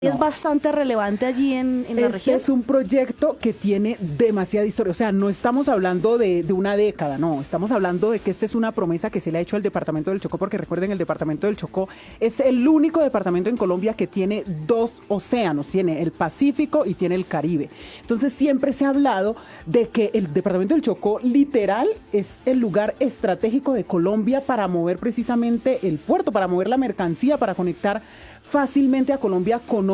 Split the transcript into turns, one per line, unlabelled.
Es bastante relevante allí en la
Este
región.
es un proyecto que tiene demasiada historia, o sea, no estamos hablando de una década, no, estamos hablando de que esta es una promesa que se le ha hecho al departamento del Chocó, porque recuerden, el departamento del Chocó es el único departamento en Colombia que tiene dos océanos, tiene el Pacífico y tiene el Caribe. Entonces siempre se ha hablado de que el departamento del Chocó literal es el lugar estratégico de Colombia para mover precisamente el puerto, para mover la mercancía, para conectar fácilmente a Colombia con